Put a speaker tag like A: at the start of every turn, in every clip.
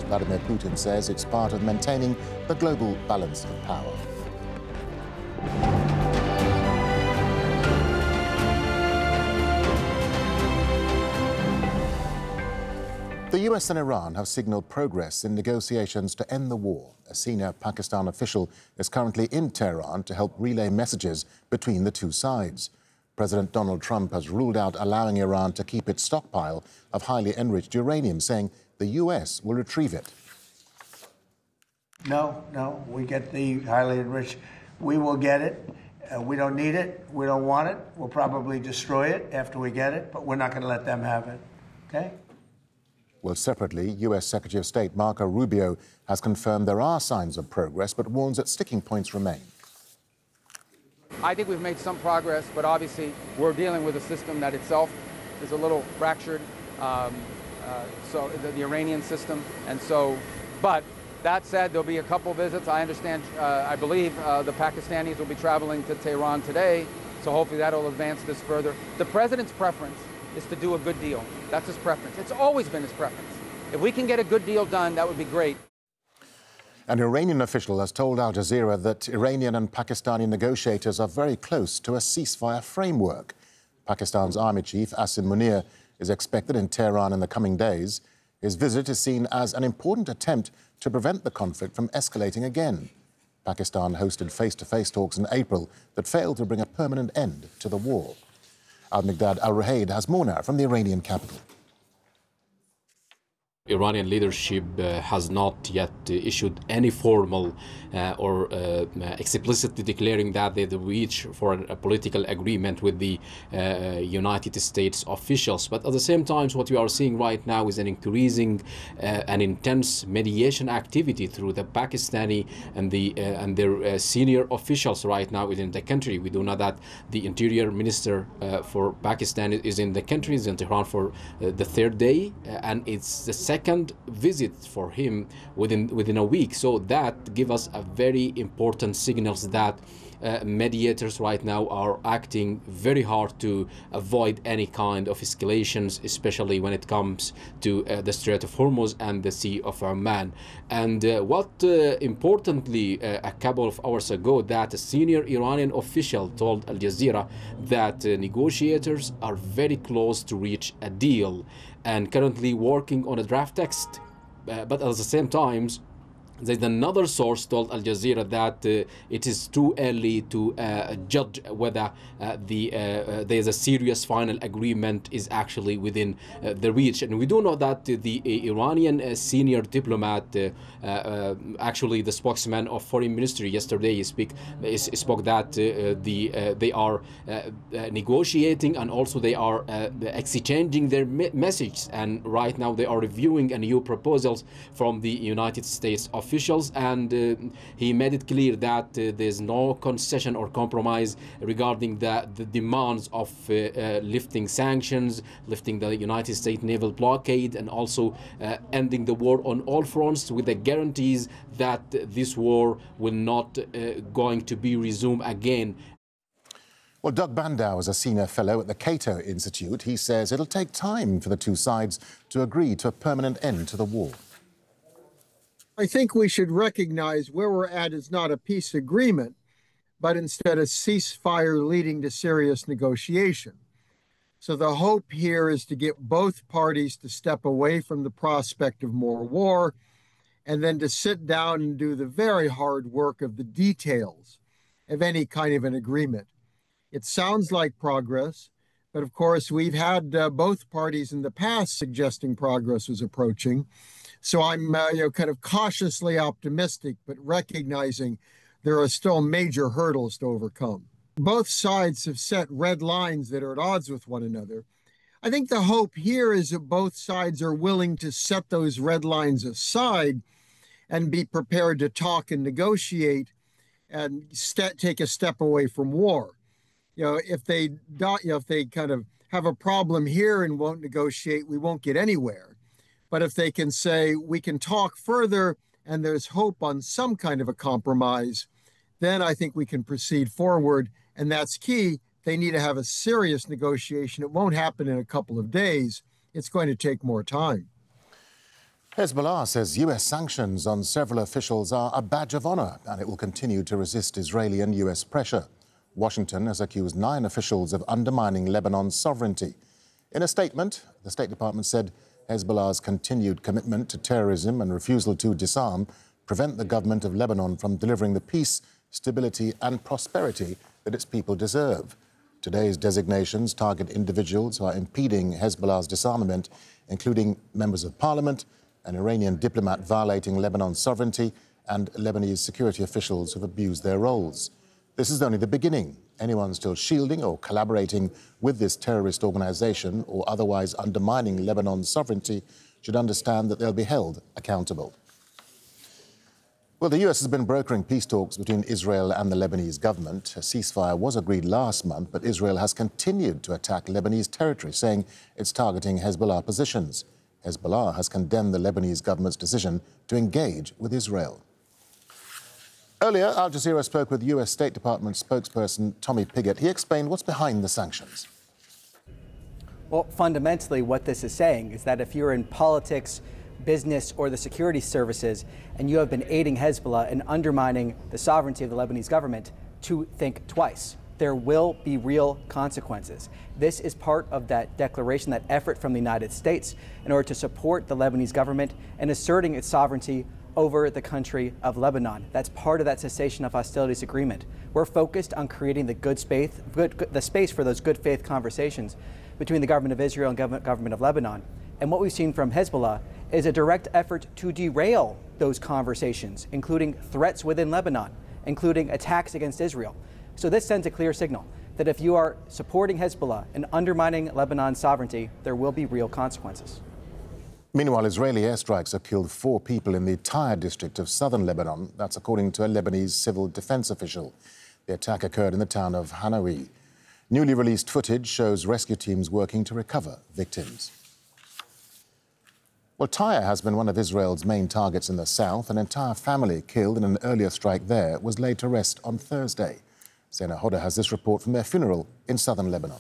A: Vladimir Putin says it's part of maintaining the global balance of power. The US and Iran have signaled progress in negotiations to end the war. A senior Pakistan official is currently in Tehran to help relay messages between the two sides. President Donald Trump has ruled out allowing Iran to keep its stockpile of highly enriched uranium, saying the US will retrieve it.
B: No, we get the highly enriched. We will get it. We don't need it. We don't want it. We'll probably destroy it after we get it, but we're not going to let them have it. Okay?
A: Well, separately, US Secretary of State Marco Rubio has confirmed there are signs of progress, but warns that sticking points remain.
C: I think we've made some progress, but obviously we're dealing with a system that itself is a little fractured, so the Iranian system. And so, but that said, there'll be a couple visits. I understand, I believe the Pakistanis will be traveling to Tehran today, so hopefully that'll advance this further. The president's preference is to do a good deal. That's his preference. It's always been his preference. If we can get a good deal done, that would be great.
A: An Iranian official has told Al Jazeera that Iranian and Pakistani negotiators are very close to a ceasefire framework. Pakistan's Army Chief Asim Munir is expected in Tehran in the coming days. His visit is seen as an important attempt to prevent the conflict from escalating again. Pakistan hosted face-to-face talks in April that failed to bring a permanent end to the war. Al-Miqdad Al-Ruhaid has more now from the Iranian capital.
D: Iranian leadership has not yet issued any formal or explicitly declaring that they reach for a political agreement with the United States officials. But at the same time, what we are seeing right now is an increasing and intense mediation activity through the Pakistani and their senior officials right now within the country. We do know that the Interior Minister for Pakistan is in the country, is in Tehran for the third day, and it's the second visit for him within a week. So that gives us a very important signals that mediators right now are acting very hard to avoid any kind of escalations, especially when it comes to the Strait of Hormuz and the Sea of Oman. And importantly, a couple of hours ago, that a senior Iranian official told Al Jazeera that negotiators are very close to reach a deal and currently working on a draft text. But at the same time, there's another source told Al Jazeera that it is too early to judge whether there's a serious final agreement is actually within the reach. And we do know that the Iranian senior diplomat, actually the spokesman of Foreign Ministry yesterday, spoke that they are negotiating and also they are exchanging their messages. And right now they are reviewing a new proposals from the United States officials, and he made it clear that there's no concession or compromise regarding the demands of lifting sanctions, lifting the United States naval blockade, and also ending the war on all fronts with the guarantees that this war will not going to be resumed again.
A: Well, Doug Bandow is a senior fellow at the Cato Institute. He says it'll take time for the two sides to agree to a permanent end to the war.
E: I think we should recognize where we're at is not a peace agreement, but instead a ceasefire leading to serious negotiation. So the hope here is to get both parties to step away from the prospect of more war and then to sit down and do the very hard work of the details of any kind of an agreement. It sounds like progress, but of course we've had both parties in the past suggesting progress was approaching. So I'm kind of cautiously optimistic, but recognizing there are still major hurdles to overcome. Both sides have set red lines that are at odds with one another. I think the hope here is that both sides are willing to set those red lines aside and be prepared to talk and negotiate and take a step away from war. If they kind of have a problem here and won't negotiate, we won't get anywhere. But if they can say, we can talk further and there's hope on some kind of a compromise, then I think we can proceed forward. And that's key. They need to have a serious negotiation. It won't happen in a couple of days. It's going to take more time.
A: Hezbollah says US sanctions on several officials are a badge of honor and it will continue to resist Israeli and US pressure. Washington has accused 9 officials of undermining Lebanon's sovereignty. In a statement, the State Department said Hezbollah's continued commitment to terrorism and refusal to disarm prevent the government of Lebanon from delivering the peace, stability and prosperity that its people deserve. Today's designations target individuals who are impeding Hezbollah's disarmament, including members of parliament, an Iranian diplomat violating Lebanon's sovereignty, and Lebanese security officials who have abused their roles. This is only the beginning. Anyone still shielding or collaborating with this terrorist organization or otherwise undermining Lebanon's sovereignty should understand that they'll be held accountable. Well, the US has been brokering peace talks between Israel and the Lebanese government. A ceasefire was agreed last month, but Israel has continued to attack Lebanese territory, saying it's targeting Hezbollah positions. Hezbollah has condemned the Lebanese government's decision to engage with Israel. Earlier, Al Jazeera spoke with US State Department spokesperson Tommy Pigott. He explained what's behind the sanctions.
F: Well, fundamentally, what this is saying is that if you're in politics, business, or the security services, and you have been aiding Hezbollah and undermining the sovereignty of the Lebanese government, to think twice. There will be real consequences. This is part of that declaration, that effort from the United States in order to support the Lebanese government and asserting its sovereignty over the country of Lebanon. That's part of that cessation of hostilities agreement. We're focused on creating the space for those good faith conversations between the government of Israel and government of Lebanon. And what we've seen from Hezbollah is a direct effort to derail those conversations, including threats within Lebanon, including attacks against Israel. So this sends a clear signal that if you are supporting Hezbollah and undermining Lebanon's sovereignty, there will be real consequences.
A: Meanwhile, Israeli airstrikes have killed 4 people in the Tyre district of southern Lebanon. That's according to a Lebanese civil defense official. The attack occurred in the town of Hanawi. Newly released footage shows rescue teams working to recover victims. Well, Tyre has been one of Israel's main targets in the south. An entire family killed in an earlier strike there was laid to rest on Thursday. Zena Hoda has this report from their funeral in southern Lebanon.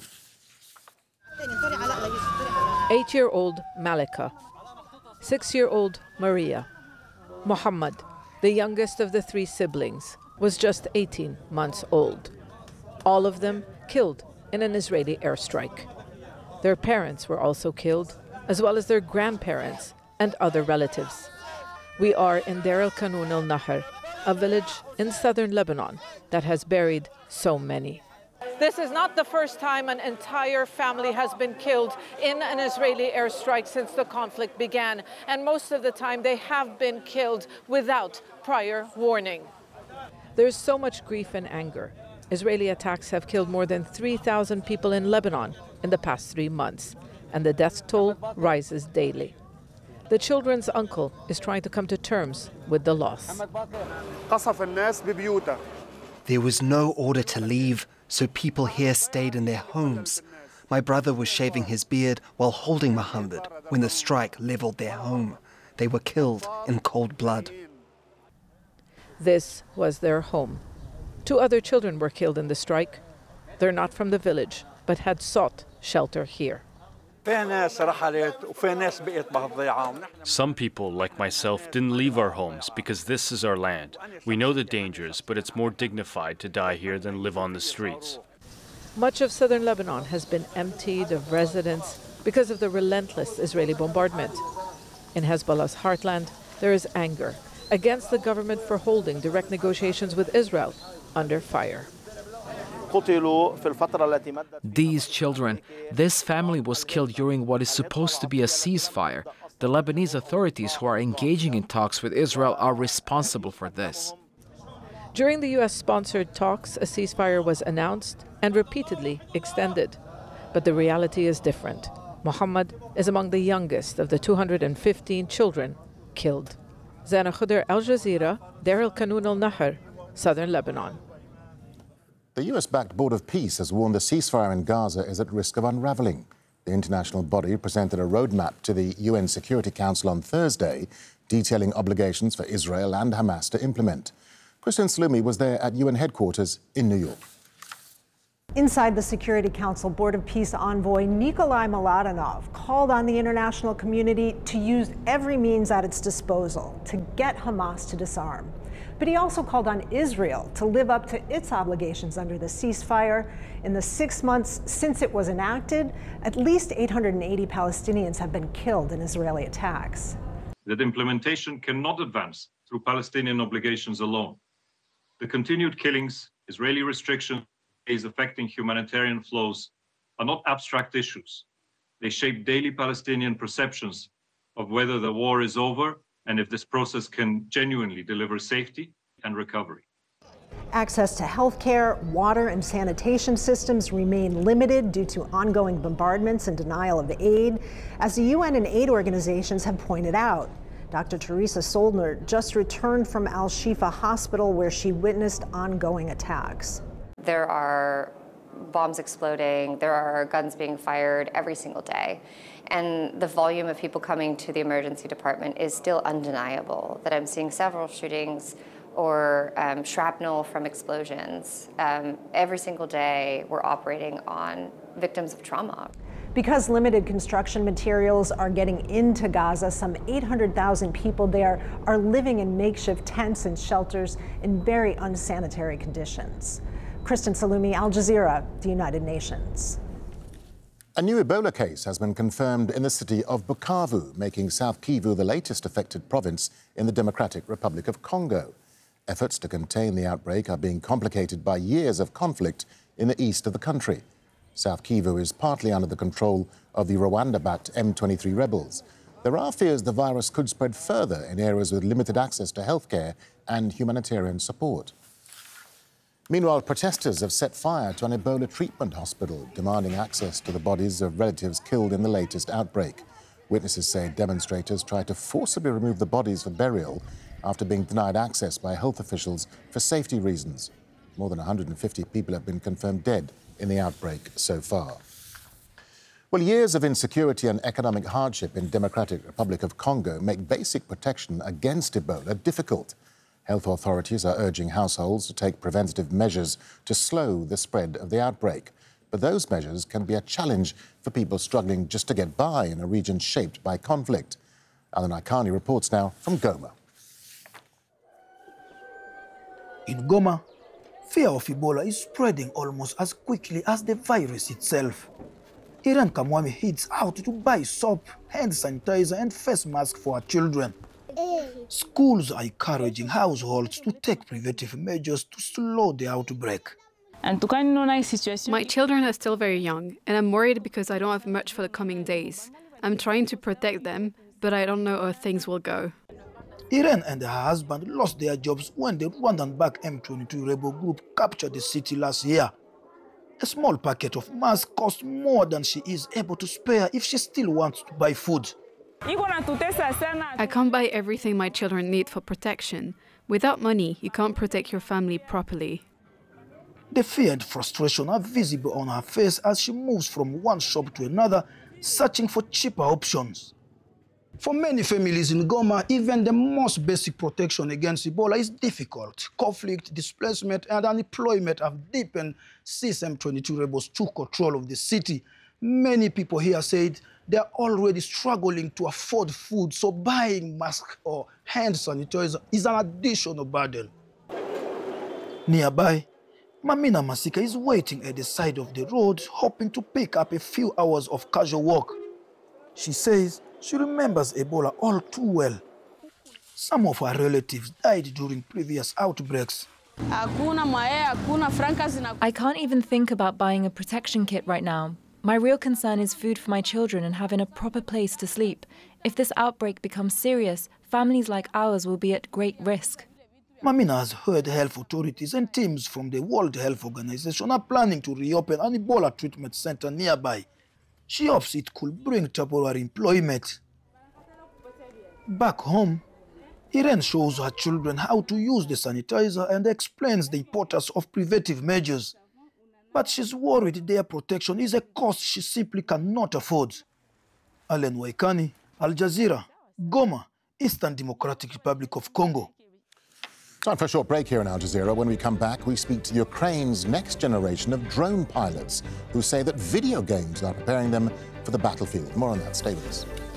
G: 8-year-old Malika, 6-year-old Maria. Muhammad, the youngest of the 3 siblings, was just 18 months old. All of them killed in an Israeli airstrike. Their parents were also killed, as well as their grandparents and other relatives. We are in Deir el-Kanun al-Nahr, a village in southern Lebanon that has buried so many.
H: This is not the first time an entire family has been killed in an Israeli airstrike since the conflict began, and most of the time they have been killed without prior warning.
G: There's so much grief and anger. Israeli attacks have killed more than 3,000 people in Lebanon in the past 3 months, and the death toll rises daily. The children's uncle is trying to come to terms with the loss.
I: There was no order to leave, so people here stayed in their homes. My brother was shaving his beard while holding Muhammad when the strike leveled their home. They were killed in cold blood.
G: This was their home. 2 other children were killed in the strike. They're not from the village, but had sought shelter here.
J: Some people, like myself, didn't leave our homes because this is our land. We know the dangers, but it's more dignified to die here than live on the streets.
G: Much of southern Lebanon has been emptied of residents because of the relentless Israeli bombardment. In Hezbollah's heartland, there is anger against the government for holding direct negotiations with Israel under fire.
K: These children, this family was killed during what is supposed to be a ceasefire. The Lebanese authorities who are engaging in talks with Israel are responsible for this.
G: During the U.S.-sponsored talks, a ceasefire was announced and repeatedly extended. But the reality is different. Muhammad is among the youngest of the 215 children killed. Zena Hoda, Al Jazeera, Deir el-Kanun al-Nahr, southern Lebanon.
A: The US-backed Board of Peace has warned the ceasefire in Gaza is at risk of unraveling. The international body presented a roadmap to the UN Security Council on Thursday, detailing obligations for Israel and Hamas to implement. Christian Salumi was there at UN headquarters in New York.
L: Inside the Security Council, Board of Peace envoy Nikolai Mladenov called on the international community to use every means at its disposal to get Hamas to disarm. But he also called on Israel to live up to its obligations under the ceasefire. In the 6 months since it was enacted, at least 880 Palestinians have been killed in Israeli attacks.
M: That implementation cannot advance through Palestinian obligations alone. The continued killings, Israeli restrictions, affecting humanitarian flows are not abstract issues. They shape daily Palestinian perceptions of whether the war is over and if this process can genuinely deliver safety and recovery.
L: Access to health care, water, and sanitation systems remain limited due to ongoing bombardments and denial of aid, as the UN and aid organizations have pointed out. Dr. Teresa Soldner just returned from Al-Shifa Hospital, where she witnessed ongoing attacks.
N: There are bombs exploding, there are guns being fired every single day. And the volume of people coming to the emergency department is still undeniable, that I'm seeing several shootings or shrapnel from explosions. Every single day we're operating on victims of trauma.
L: Because limited construction materials are getting into Gaza, some 800,000 people there are living in makeshift tents and shelters in very unsanitary conditions. Kristen Salumi, Al Jazeera, the United Nations.
A: A new Ebola case has been confirmed in the city of Bukavu, making South Kivu the latest affected province in the Democratic Republic of Congo. Efforts to contain the outbreak are being complicated by years of conflict in the east of the country. South Kivu is partly under the control of the Rwanda-backed M23 rebels. There are fears the virus could spread further in areas with limited access to healthcare and humanitarian support. Meanwhile, protesters have set fire to an Ebola treatment hospital, demanding access to the bodies of relatives killed in the latest outbreak. Witnesses say demonstrators tried to forcibly remove the bodies for burial after being denied access by health officials for safety reasons. More than 150 people have been confirmed dead in the outbreak so far. Well, years of insecurity and economic hardship in Democratic Republic of Congo make basic protection against Ebola difficult. Health authorities are urging households to take preventative measures to slow the spread of the outbreak. But those measures can be a challenge for people struggling just to get by in a region shaped by conflict. Alan Ikani reports now from Goma.
O: In Goma, fear of Ebola is spreading almost as quickly as the virus itself. Irene Kamwami heads out to buy soap, hand sanitizer and face masks for her children. Schools are encouraging households to take preventive measures to slow the outbreak.
P: My children are still very young, and I'm worried because I don't have much for the coming days. I'm trying to protect them, but I don't know how things will go.
O: Irene and her husband lost their jobs when the Rwandan-backed M23 rebel group captured the city last year. A small packet of masks costs more than she is able to spare if she still wants to buy food.
P: I can't buy everything my children need for protection. Without money, you can't protect your family properly.
O: The fear and frustration are visible on her face as she moves from one shop to another, searching for cheaper options. For many families in Goma, even the most basic protection against Ebola is difficult. Conflict, displacement, and unemployment have deepened since M23 rebels took control of the city. Many people here said they are already struggling to afford food, so buying masks or hand sanitizer is an additional burden. Nearby, Mamina Masika is waiting at the side of the road, hoping to pick up a few hours of casual work. She says she remembers Ebola all too well. Some of her relatives died during previous outbreaks.
Q: I can't even think about buying a protection kit right now. My real concern is food for my children and having a proper place to sleep. If this outbreak becomes serious, families like ours will be at great risk.
O: Mamina has heard health authorities and teams from the World Health Organization are planning to reopen an Ebola treatment center nearby. She hopes it could bring temporary employment. Back home, Irene shows her children how to use the sanitizer and explains the importance of preventive measures. But she's worried their protection is a cost she simply cannot afford. Alen Waikani, Al Jazeera, Goma, Eastern Democratic Republic of Congo.
A: Time for a short break here in Al Jazeera. When we come back, we speak to Ukraine's next generation of drone pilots who say that video games are preparing them for the battlefield. More on that. Stay with us.